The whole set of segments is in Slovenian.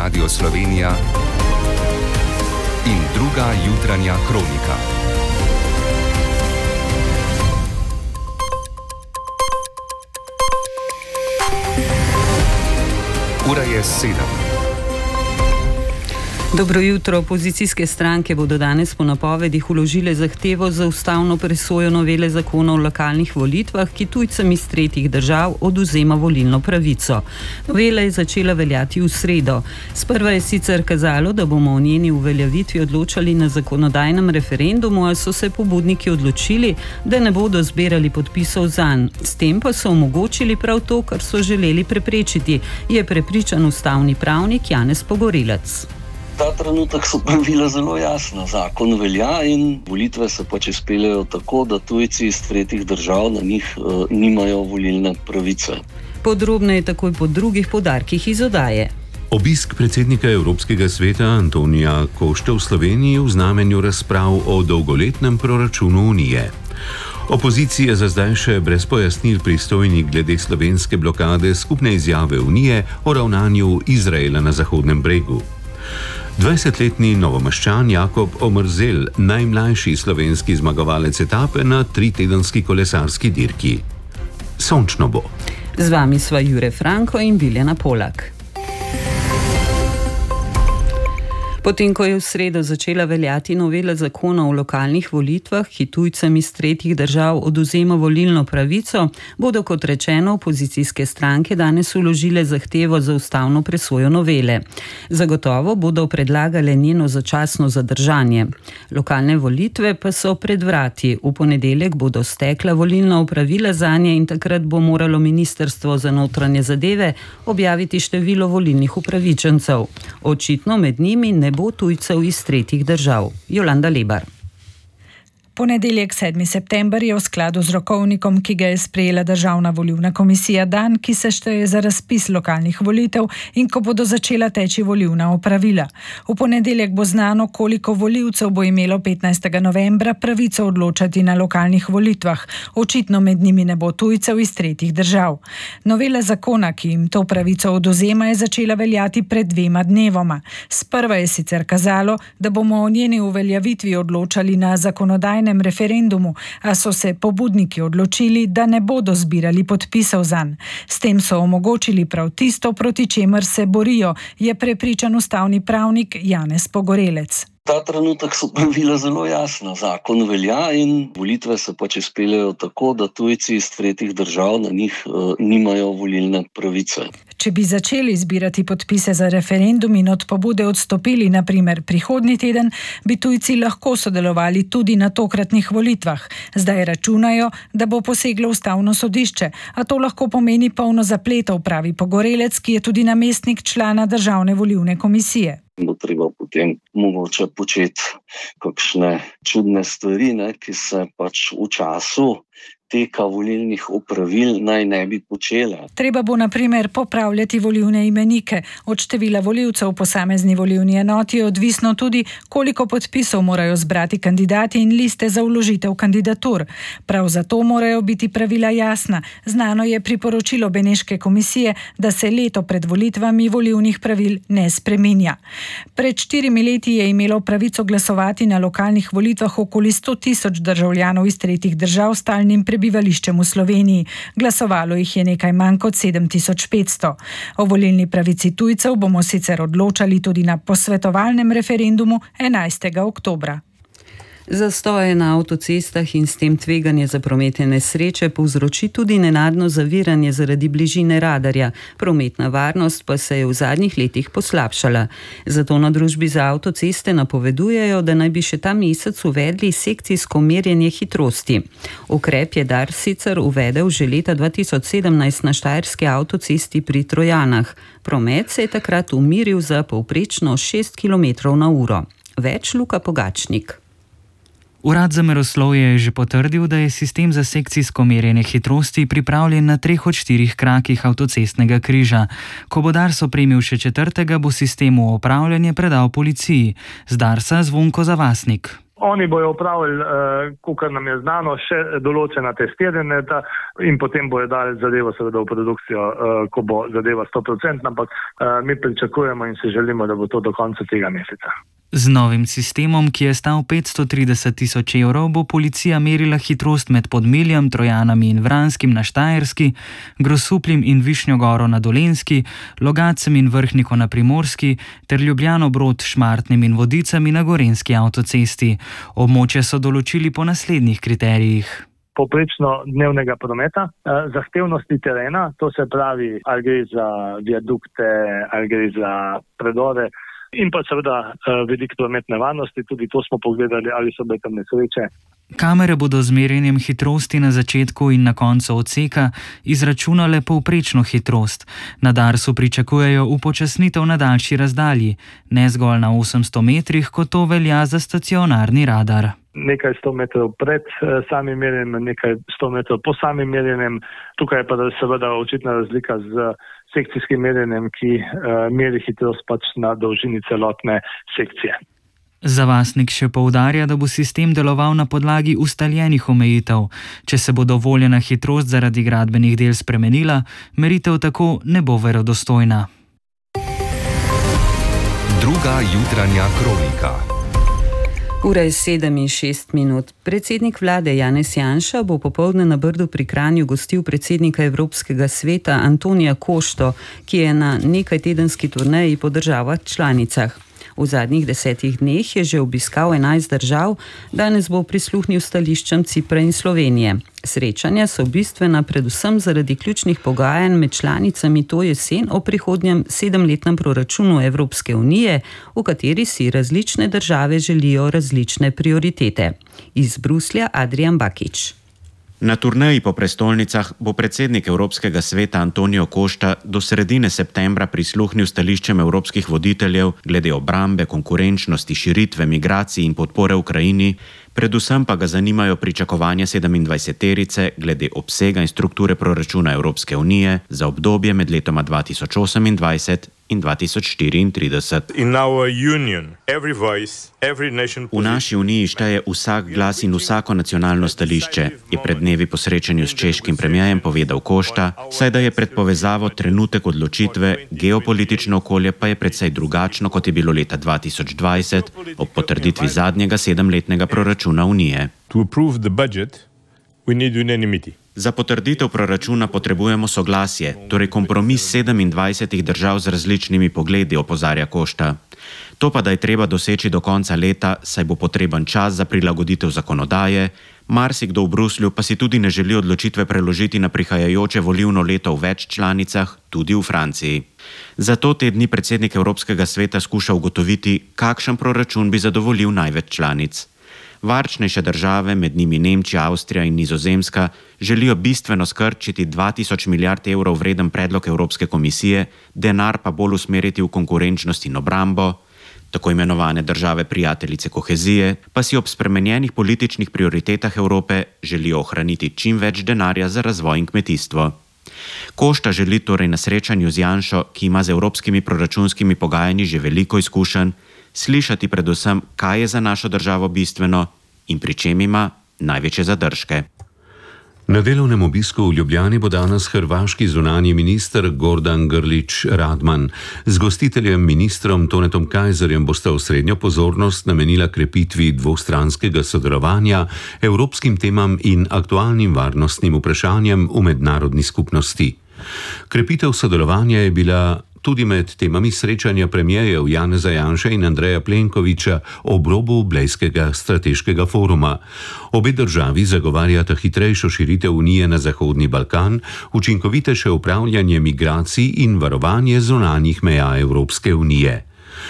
Radio Slovenija in druga jutranja kronika. Ura je 7. Dobro jutro. Opozicijske stranke bodo danes po napovedih vložile zahtevo za ustavno presojo novele zakona o lokalnih volitvah, ki tujcem iz tretjih držav odvzema volilno pravico. Novela je začela veljati v sredo. Sprva je sicer kazalo, da bomo o njeni uveljavitvi odločali na zakonodajnem referendumu, a so se pobudniki odločili, da ne bodo zbirali podpisov zanj. S tem pa so omogočili prav to, kar so želeli preprečiti, je prepričan ustavni pravnik Janez Pogorelec. Ta trenutek so pravila zelo jasna. Zakon velja in volitve se pač izpeljejo tako, da tujci iz tretjih držav na njih nimajo volilne pravice. Podrobneje takoj po drugih poudarkih iz oddaje. Obisk predsednika Evropskega sveta Antonija Košta v Sloveniji v znamenju razprav o dolgoletnem proračunu Unije. Opozicija za zdaj še brez pojasnil pristojnih glede slovenske blokade skupne izjave Unije o ravnanju Izraela na Zahodnem bregu. 20-letni novomaščan Jakob Omerzel, najmlajši slovenski zmagovalec etape na 3-tedenski kolesarski dirki. Sončno bo. Z vami sva Jure Franko in Biljana Polak. Potem, ko je v sredo začela veljati novela zakona o lokalnih volitvah, ki tujcem iz tretjih držav odvzema volilno pravico, bodo, kot rečeno, opozicijske stranke danes vložile zahtevo za ustavno presojo novele. Zagotovo bodo predlagale njeno začasno zadržanje. Lokalne volitve pa so pred vrati. V ponedeljek bodo stekla volilna opravila zanje in takrat bo moralo Ministrstvo za notranje zadeve objaviti število volilnih upravičencev. Očitno med njimi ne bo tujcev iz tretjih držav. Jolanda Lebar. Ponedeljek 7. september je v skladu z rokovnikom, ki ga je sprejela Državna volilna komisija, dan, ki se šteje za razpis lokalnih volitev in ko bodo začela teči volilna opravila. V ponedeljek bo znano, koliko volivcev bo imelo 15. novembra pravico odločati na lokalnih volitvah. Očitno med njimi ne bo tujcev iz tretjih držav. Novela zakona, ki jim to pravico odvzema, je začela veljati pred 2 dnevoma. Sprva je sicer kazalo, da bomo o njeni uveljavitvi odločali na zakonodajnem referendumu, a so se pobudniki odločili, da ne bodo zbirali podpisov zanj. S tem so omogočili prav tisto, proti čemer se borijo, je prepričan ustavni pravnik Janez Pogorelec. Ta trenutek so pravila zelo jasna. Zakon velja in volitve se pač izpeljejo tako, da tujci iz tretjih držav na njih nimajo volilne pravice. Če bi začeli zbirati podpise za referendum in od pobude odstopili, na primer prihodnji teden, bi tujci lahko sodelovali tudi na tokratnih volitvah. Zdaj računajo, da bo poseglo ustavno sodišče, a to lahko pomeni polno zapletov, pravi Pogorelec, ki je tudi namestnik člana Državne volilne komisije. Bo treba potem mogoče početi kakšne čudne stvari, ki se pač v času teka volilnih opravil naj ne bi počele. Treba bo na primer popravljati volilne imenike. Od števila volivcev v posamezni volilni enoti je odvisno tudi, koliko podpisov morajo zbrati kandidati in liste za vložitev kandidatur. Prav zato morajo biti pravila jasna. Znano je priporočilo Beneške komisije, da se leto pred volitvami volilnih pravil ne spreminja. Pred 4 leti je imelo pravico glasovati na lokalnih volitvah okoli 100.000 državljanov iz tretjih držav s stalnim prebivališčem v Sloveniji. Glasovalo jih je nekaj manj kot 7.500. O volilni pravici tujcev bomo sicer odločali tudi na posvetovalnem referendumu 11. oktobra. Zastoje na avtocestah in s tem tveganje za prometne nesreče povzroči tudi nenadno zaviranje zaradi bližine radarja. Prometna varnost pa se je v zadnjih letih poslabšala. Zato na družbi za avtoceste napovedujejo, da naj bi še ta mesec uvedli sekcijsko merjenje hitrosti. Ukrep je Dars sicer uvedel že leta 2017 na štajerski avtocesti pri Trojanah. Promet se je takrat umiril za povprečno 6 km/h. Več Luka Pogačnik. Urad za meroslovje je že potrdil, da je sistem za sekcijsko merjenje hitrosti pripravljen na 3 od 4 krakih avtocestnega križa. Ko bo Dars opremil še 4., bo sistem v upravljanje predal policiji. Z Darsa Zvonko Zavasnik. Oni bojo opravili, kolikor nam je znano, še določena testiranja in potem bojo dali zadevo seveda v produkcijo, ko bo zadeva 100%, ampak mi pričakujemo in si želimo, da bo to do konca tega meseca. Z novim sistemom, ki je stal 530 tisoč evrov, bo policija merila hitrost med Podmiljem, Trojanami in Vranskim na Štajerski, Grosupljem in Višnjo Goro na Dolenjski, Logacem in Vrhniko na Primorski ter Ljubljano Brod, Šmartnim in Vodicami na Gorenjski avtocesti. Območje so določili po naslednjih kriterijih. Poprečno dnevnega prometa, zahtevnosti terena, to se pravi, ali gre za viadukte, ali gre za predore, in pa seveda velik prometne varnosti, tudi to smo pogledali, ali so bile tam nesreče. Kamere bodo z merjenjem hitrosti na začetku in na koncu odseka izračunale povprečno hitrost. Na Darsu pričakujejo upočasnitev na daljši razdalji, ne zgolj na 800 metrih, kot to velja za stacionarni radar. Nekaj 100 metrov pred samim merjenjem, nekaj 100 metrov po samim merjenjem. Tukaj je pa seveda očitna razlika z sekcijskim merjenjem, ki meri hitrost pač na dolžini celotne sekcije. Zavasnik še poudarja, da bo sistem deloval na podlagi ustaljenih omejitev. Če se bo dovoljena hitrost zaradi gradbenih del spremenila, meritev tako ne bo verodostojna. Druga jutranja kronika. Ura je 7:06. Predsednik vlade Janez Janša bo popoldne na Brdu pri Kranju gostil predsednika Evropskega sveta Antonija Košto, ki je na nekajtedenski turneji po državah članicah. V zadnjih 10 dneh je že obiskal 11 držav, danes bo prisluhnil stališčem Cipra in Slovenije. Srečanja so bistvena predvsem zaradi ključnih pogajanj med članicami to jesen o prihodnjem 7-letnem proračunu Evropske unije, v kateri si različne države želijo različne prioritete. Iz Bruslja Adrian Bakić. Na turneji po prestolnicah bo predsednik Evropskega sveta Antonio Costa do sredine septembra prisluhnil stališčem evropskih voditeljev glede obrambe, konkurenčnosti, širitve, migracij in podpore Ukrajini, predvsem pa ga zanimajo pričakovanja 27-terice glede obsega in strukture proračuna Evropske unije za obdobje med letoma 2028 in 2034. V naši uniji šteje vsak glas in vsako nacionalno stališče, je pred dnevi po srečanju s češkim premierjem povedal Košta, saj da je pred povezavo trenutek odločitve, geopolitično okolje pa je precej drugačno, kot je bilo leta 2020 ob potrditvi zadnjega 7-letnega proračuna Unije. Za potrditev proračuna potrebujemo soglasje, torej kompromis 27 držav z različnimi pogledi, opozarja Košta. To pa, da je treba doseči do konca leta, saj bo potreben čas za prilagoditev zakonodaje, marsikdo v Bruslju pa si tudi ne želi odločitve preložiti na prihajajoče volilno leto v več članicah, tudi v Franciji. Zato te dni predsednik Evropskega sveta skuša ugotoviti, kakšen proračun bi zadovoljil največ članic. Varčnejše države, med njimi Nemčija, Avstrija in Nizozemska, želijo bistveno skrčiti 2000 milijard evrov vreden predlog Evropske komisije, denar pa bolj usmeriti v konkurenčnost in obrambo. Tako imenovane države prijateljice kohezije pa si ob spremenjenih političnih prioritetah Evrope želijo ohraniti čim več denarja za razvoj in kmetijstvo. Košta želi torej na srečanju z Janšo, ki ima z evropskimi proračunskimi pogajanji že veliko izkušenj, slišati predvsem, kaj je za našo državo bistveno in pri čem ima največje zadržke. Na delovnem obisku v Ljubljani bo danes hrvaški zunanji minister Gordan Grlić Radman. Z gostiteljem ministrom Tonetom Kajzerjem bosta osrednjo pozornost namenila krepitvi dvostranskega sodelovanja, evropskim temam in aktualnim varnostnim vprašanjem v mednarodni skupnosti. Krepitev sodelovanja je bila tudi med temami srečanja premierjev Janeza Janše in Andreja Plenkovića ob robu Blejskega strateškega foruma. Obe državi zagovarjata hitrejšo širitev Unije na Zahodni Balkan, učinkovitejše upravljanje migracij in varovanje zunanjih meja Evropske unije.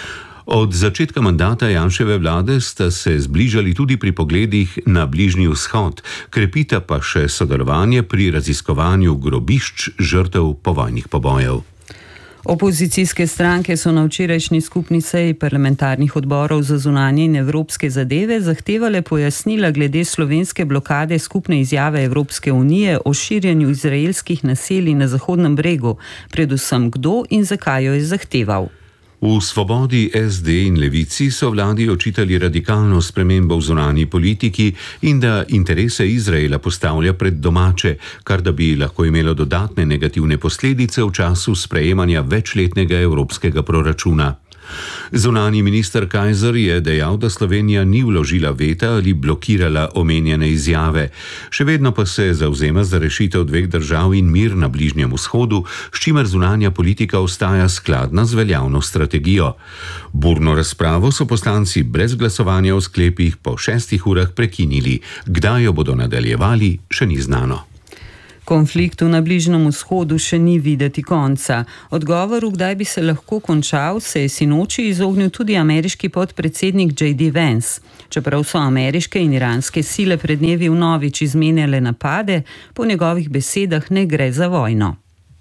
Od začetka mandata Janševe vlade sta se zbližali tudi pri pogledih na Bližnji vzhod, krepita pa še sodelovanje pri raziskovanju grobišč žrtev povojnih pobojev. Opozicijske stranke so na včerajšnji skupni seji parlamentarnih odborov za zunanje in evropske zadeve zahtevale pojasnila glede slovenske blokade skupne izjave Evropske unije o širjenju izraelskih naselij na Zahodnem bregu, predvsem kdo in zakaj jo je zahteval. V Svobodi, SD in Levici so vladi očitali radikalno spremembo v zunanji politiki in da interese Izraela postavlja pred domače, kar da bi lahko imelo dodatne negativne posledice v času sprejemanja večletnega evropskega proračuna. Zunanji minister Kajzer je dejal, da Slovenija ni vložila veta ali blokirala omenjene izjave. Še vedno pa se zavzema za rešitev dveh držav in mir na Bližnjem vzhodu, s čimer zunanja politika ostaja skladna z veljavno strategijo. Burno razpravo so poslanci brez glasovanja o sklepih po 6 urah prekinili. Kdaj jo bodo nadaljevali, še ni znano. Konfliktu na Bližnjem vzhodu še ni videti konca. Odgovoru, kdaj bi se lahko končal, se je sinoči izognil tudi ameriški podpredsednik J.D. Vance. Čeprav so ameriške in iranske sile pred dnevi vnovič izmenjale napade, po njegovih besedah ne gre za vojno.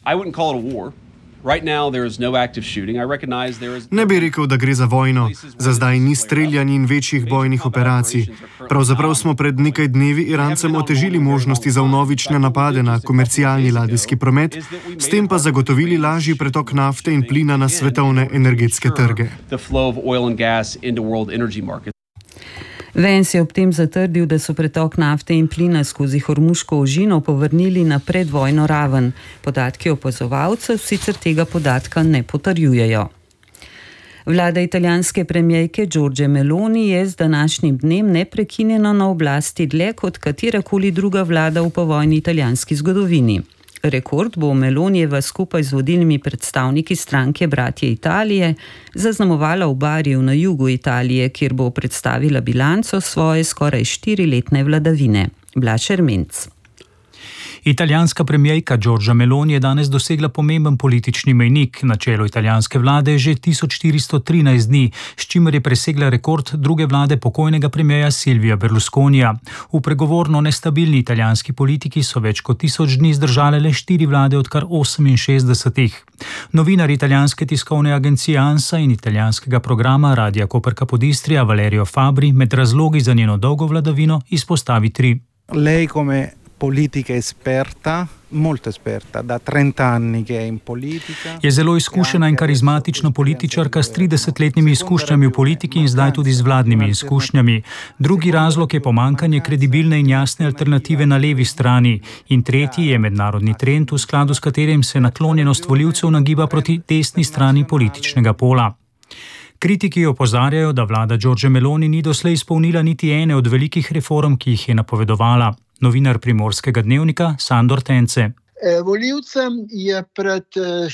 Ne bi rekel, da gre za vojno. Za zdaj ni streljanj in večjih bojnih operacij. Pravzaprav smo pred nekaj dnevi Irancem otežili možnosti za vnovične napade na komercialni ladijski promet, s tem pa zagotovili lažji pretok nafte in plina na svetovne energetske trge. Vance je ob tem zatrdil, da so pretok nafte in plina skozi Hormuško ožino povrnili na predvojno raven. Podatki opazovalcev sicer tega podatka ne potrjujejo. Vlada italijanske premierke Giorgie Meloni je z današnjim dnem neprekinjeno na oblasti dlje kot katerakoli druga vlada v povojni italijanski zgodovini. Rekord bo Melonijeva skupaj z vodilnimi predstavniki stranke Bratje Italije zaznamovala v Bariju na jugu Italije, kjer bo predstavila bilanco svoje skoraj 4-letne vladavine. Blaž Ermenc. Italijanska premierka Giorgia Meloni je danes dosegla pomemben politični mejnik. Na čelu italijanske vlade že 1413 dni, s čimer je presegla rekord druge vlade pokojnega premierja Silvija Berlusconija. V pregovorno nestabilni italijanski politiki so več kot 1000 dni zdržale le 4 vlade od kar 68. Novinar italijanske tiskovne agencije ANSA in italijanskega programa Radia Koper Capodistria Valerio Fabri med razlogi za njeno dolgo vladavino izpostavi 3. Lei come politica esperta, molto esperta, da 30 anni che è in politica. Je zelo izkušena in karizmatična političarka s 30-letnimi izkušnjami v politiki in zdaj tudi z vladnimi izkušnjami. Drugi razlog je pomankanje kredibilne in jasne alternative na levi strani. In tretji je mednarodni trend, v skladu s katerim se naklonjenost volivcev nagiba proti desni strani političnega pola. Kritiki opozarjajo, da vlada Giorgie Meloni ni doslej izpolnila niti ene od velikih reform, ki jih je napovedovala. Novinar Primorskega dnevnika Sandor Tence. Volivcem je pred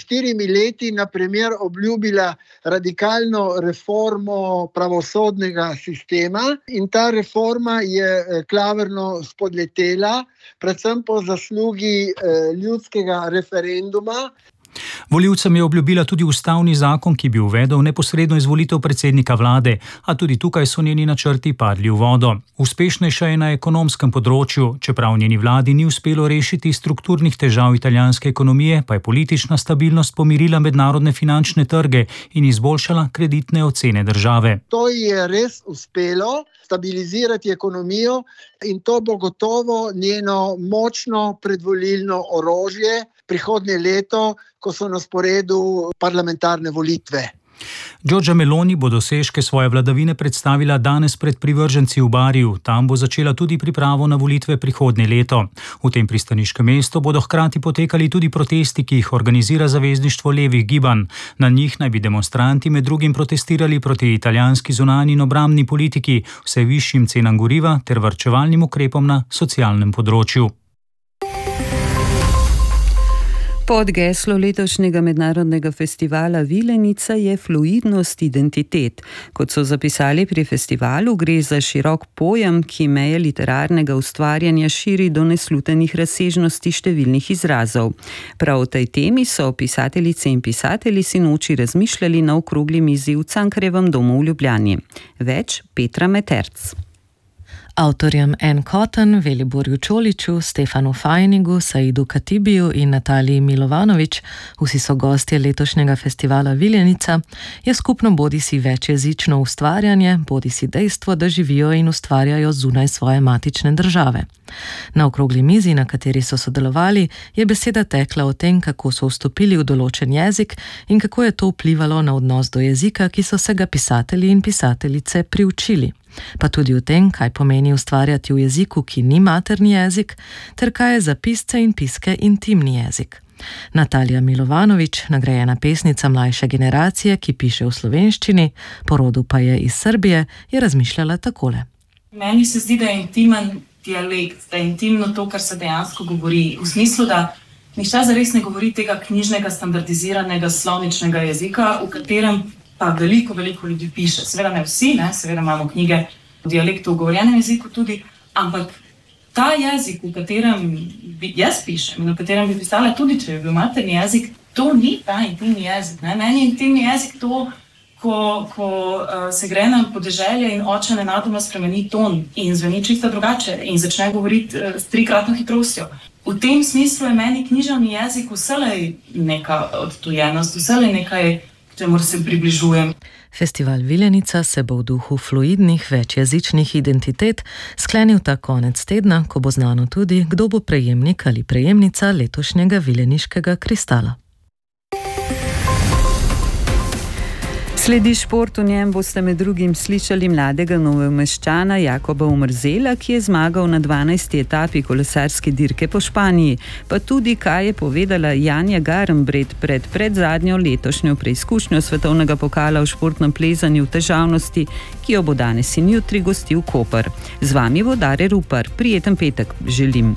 4 leti na primer obljubila radikalno reformo pravosodnega sistema in ta reforma je klavrno spodletela, predvsem po zaslugi ljudskega referenduma. Volivcem je obljubila tudi ustavni zakon, ki bi uvedel neposredno izvolitev predsednika vlade, a tudi tukaj so njeni načrti padli v vodo. Uspešnejša je na ekonomskem področju, čeprav njeni vladi ni uspelo rešiti strukturnih težav italijanske ekonomije, pa je politična stabilnost pomirila mednarodne finančne trge in izboljšala kreditne ocene države. To je res uspelo stabilizirati ekonomijo in to bo gotovo njeno močno predvolilno orožje prihodnje leto, ko so na sporedu parlamentarne volitve. Giorgia Meloni bo dosežke svoje vladavine predstavila danes pred privrženci v Bariju. Tam bo začela tudi pripravo na volitve prihodnje leto. V tem pristaniškem mestu bodo hkrati potekali tudi protesti, ki jih organizira Zavezništvo levih gibanj. Na njih naj bi demonstranti med drugim protestirali proti italijanski zunanji in obrambni politiki, vse višjim cenam goriva ter varčevalnim ukrepom na socialnem področju. Pod geslo letošnjega mednarodnega festivala Vilenica je fluidnost identitet. Kot so zapisali pri festivalu, gre za širok pojem, ki meje literarnega ustvarjanja širi do neslutenih razsežnosti številnih izrazov. Prav o tej temi so pisateljice in pisatelji sinoči razmišljali na okrogli mizi v Cankarjevem domu v Ljubljani. Več Petra Meterc. Avtorjem Anne Cotton, Veliborju Čoliču, Stefanu Fajnigu, Saidu Katibiju in Nataliji Milovanovič, vsi so gostje letošnjega festivala Viljenica, je skupno bodisi večjezično ustvarjanje, bodisi dejstvo, da živijo in ustvarjajo zunaj svoje matične države. Na okrogli mizi, na kateri so sodelovali, je beseda tekla o tem, kako so vstopili v določen jezik in kako je to vplivalo na odnos do jezika, ki so se ga pisatelji in pisateljice priučili. Pa tudi o tem, kaj pomeni ustvarjati v jeziku, ki ni materni jezik, ter kaj je za pisce in piske intimni jezik. Natalija Milovanovič, nagrajena pesnica mlajše generacije, ki piše v slovenščini, po rodu pa je iz Srbije, je razmišljala takole. Meni se zdi, da je intimen dialekt, da je intimno to, kar se dejansko govori, v smislu, da nihče zares ne govori tega knjižnega, standardiziranega slovničnega jezika, v katerem pa veliko ljudi piše. Seveda ne vsi, seveda imamo knjige v dialektu, v govorjenem jeziku tudi, ampak ta jezik, v katerem jaz pišem in v katerem bi pisala tudi, če je bil materni jezik, to ni ta intimni jezik. Meni je intimni jezik to, ko se gre na podeželje in oče nenadoma spremeni ton in zveni čisto drugače in začne govoriti s 3-kratno hitrostjo. V tem smislu je meni književni jezik vselej neka odtujenost, vselej nekaj, čemur se približujem. Festival Viljenica se bo v duhu fluidnih večjezičnih identitet sklenil ta konec tedna, ko bo znano tudi, kdo bo prejemnik ali prejemnica letošnjega Viljeniškega kristala. Sledi šport, v njem boste med drugim slišali mladega Novomeščana Jakoba Omerzela, ki je zmagal na 12. etapi kolesarske dirke po Španiji, pa tudi, kaj je povedala Janja Garnbret pred predzadnjo letošnjo preizkušnjo svetovnega pokala v športnem plezanju v težavnosti, ki jo bo danes in jutri gostil Koper. Z vami bo Dare Rupar. Prijeten petek želim.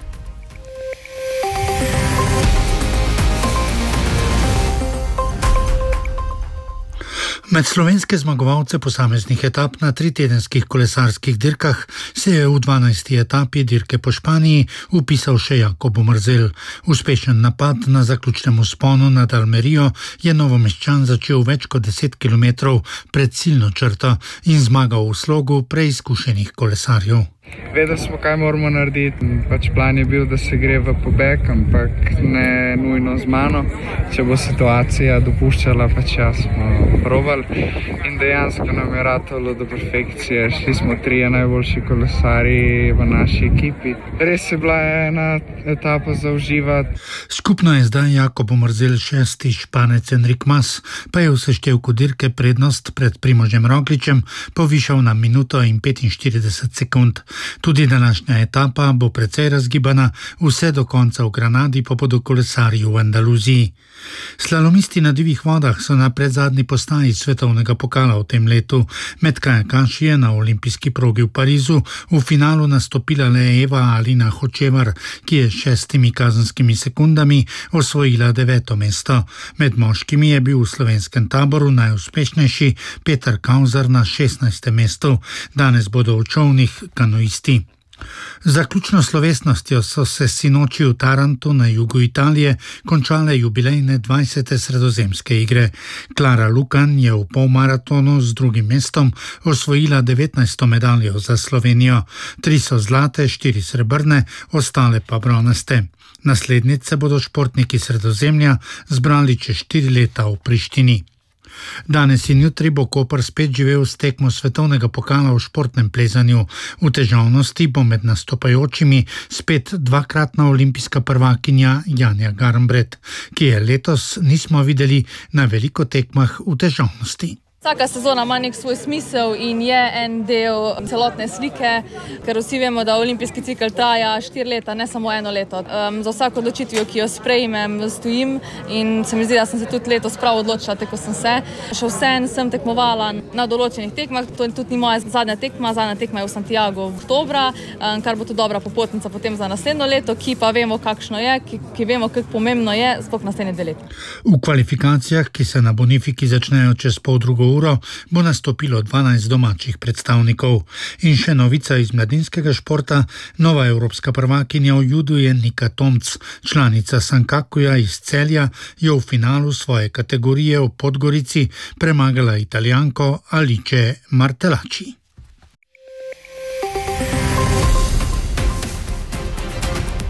Med slovenske zmagovalce posameznih etap na 3-tedenskih kolesarskih dirkah se je v 12. etapi dirke po Španiji upisal še Jakob Omerzel. Uspešen napad na zaključnem vzponu nad Almerijo je Novomeščan začel več kot 10 km pred ciljno črto in zmagal v slogu preizkušenih kolesarjev. Vedeli smo, kaj moramo narediti. Plan je bil, da se gre v pobeg, ampak ne nujno z mano. Če bo situacija dopuščala, jaz smo probali. In dejansko nam je ratalo do perfekcije. Šli smo 3 najboljši kolesarji v naši ekipi. Res je bila ena etapa za uživati. Skupno je zdaj Jakob Omerzel 6. Španec Enric Mas, pa je v seštevku dirke prednost pred Primožem Rogličem povišal na minuto in 45 sekund. Tudi današnja etapa bo precej razgibana, vse do konca v Granadi pa bodo kolesarji v Andaluziji. Slalomisti na divjih vodah so na predzadnji postaji svetovnega pokala v tem letu. Med kajakaši je na olimpijski progi v Parizu v finalu nastopila le Eva Alina Hočevar, ki je 6 kazenskimi sekundami osvojila 9. mesto. Med moškimi je bil v slovenskem taboru najuspešnejši Peter Kauzar na 16. mestu. Danes bodo v čolnih kanuisti. Zaključno slovesnostjo so se sinoči v Tarantu na jugu Italije končale jubilejne 20. sredozemske igre. Klara Lukan je v polmaratonu z 2. mestom osvojila 19. medaljo za Slovenijo. 3 so zlate, 4 srebrne, ostale pa bronaste. Naslednice bodo športniki Sredozemlja zbrali čez 4 leta v Prištini. Danes in jutri bo Koper spet živel s tekmo svetovnega pokala v športnem plezanju. V težavnosti bo med nastopajočimi spet 2-kratna olimpijska prvakinja Janja Garnbret, ki je letos nismo videli na veliko tekmah v težavnosti. Vsaka sezona ima nek svoj smisel in je en del celotne slike, ker vsi vemo, da olimpijski cikel traja 4 leta, ne samo 1 leto. Za vsako odločitvijo, ki jo sprejmem, stojim in se mi zdi, da sem se tudi letos prav odločila, tako sem se. Še vsem sem tekmovala na določenih tekmah, to tudi ni moja zadnja tekma je v Santiago v oktobra, kar bo tudi dobra popotnica potem za naslednjo leto, ki pa vemo, kakšno je, ki vemo, kako pomembno je, sploh naslednje 2 leta. V kvalifikacijah, ki se na Bonifiki začnejo čez poldrugo uro, bo nastopilo 12 domačih predstavnikov. In še novica iz mladinskega športa, nova evropska prvakinja v judu je Nika Tomc. Članica Sankakuja iz Celja je v finalu svoje kategorije v Podgorici premagala Italijanko Alice Martellacci.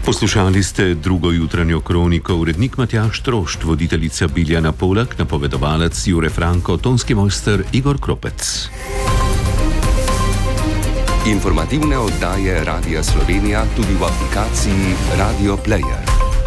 Poslušali ste drugo jutranjo kroniko, urednik Matjaž Trošt, voditeljica Biljana Polak, napovedovalec Jure Franko, tonski mojster Igor Kropec. Informativne oddaje Radia Slovenija tudi v aplikaciji Radio Player.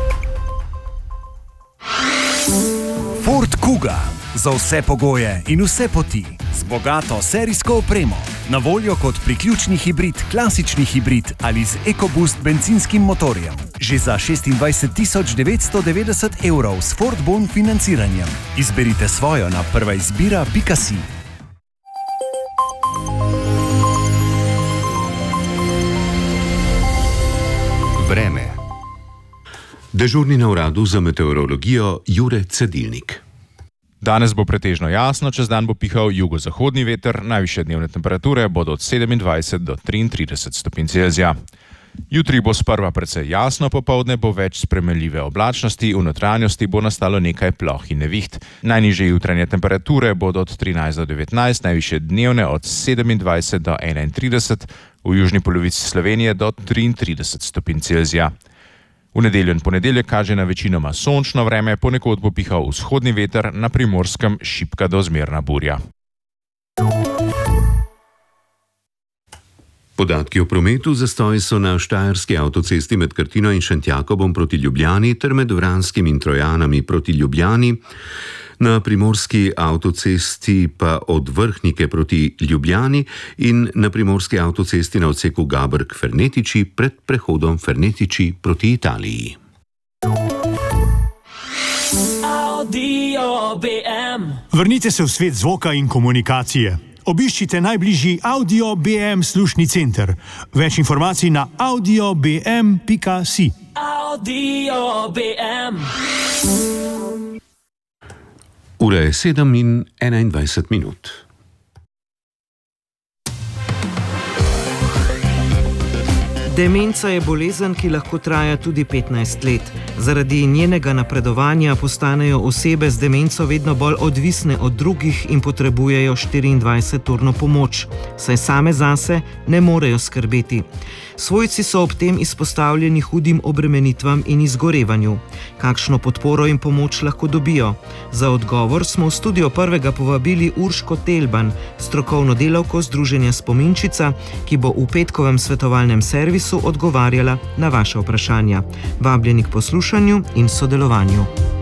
Ford Kuga. Za vse pogoje in vse poti. Z bogato serijsko opremo. Na voljo kot priključni hibrid, klasični hibrid ali z EcoBoost bencinskim motorjem. Že za 26.990 € s Ford Bon financiranjem. Izberite svojo na prvaizbira.si. Vreme. Dežurni na uradu za meteorologijo Jure Cedilnik. Danes bo pretežno jasno, čez dan bo pihal jugozahodni veter, najvišje dnevne temperature bodo od 27 do 33 stopinj Celzija. Jutri bo sprva precej jasno, popoldne bo več spremenljive oblačnosti, v notranjosti bo nastalo nekaj ploh in neviht. Najnižje jutranje temperature bodo od 13 do 19, najvišje dnevne od 27 do 31, v južni polovici Slovenije do 33 stopinj Celzija. V nedeljo in ponedeljek kaže na večinoma sončno vreme, ponekod bo pihal vzhodni veter, na Primorskem šibka do zmerna burja. Podatki o prometu. Zastoji so na Štajerski avtocesti med Krtino in Šentjakobom proti Ljubljani ter med Vranskim in Trojanami proti Ljubljani. Na Primorski avtocesti pa od Vrhnike proti Ljubljani in na Primorski avtocesti na odseku Gabrk-Fernetiči pred prehodom Fernetiči proti Italiji. Vrnite se v svet zvoka in komunikacije. Obiščite najbližji Audio BM slušni center. Več informacij na audiobm.si. Audio BM. Ura je 7:21. Demenca je bolezen, ki lahko traja tudi 15 let. Zaradi njenega napredovanja postanejo osebe z demenco vedno bolj odvisne od drugih in potrebujejo 24-urno pomoč, saj same zase ne morejo skrbeti. Svojci so ob tem izpostavljeni hudim obremenitvam in izgorevanju. Kakšno podporo in pomoč lahko dobijo? Za odgovor smo v studio Prvega povabili Urško Telban, strokovno delavko Združenja Spominčica, ki bo v petkovem svetovalnem servisu odgovarjala na vaše vprašanja. Vabljeni k poslušanju in sodelovanju.